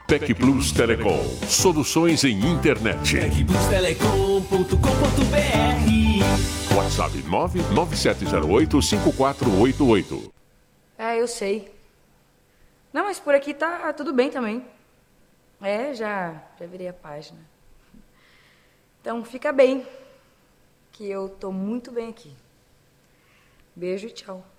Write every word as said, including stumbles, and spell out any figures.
Tec Plus Telecom. Soluções em internet. tec plus telecom ponto com ponto br. WhatsApp nove nove sete zero oito cinco quatro oito oito. É, eu sei. Não, mas por aqui tá tudo bem também. É, já, já virei a página. Então, fica bem. Que eu tô muito bem aqui. Beijo e tchau.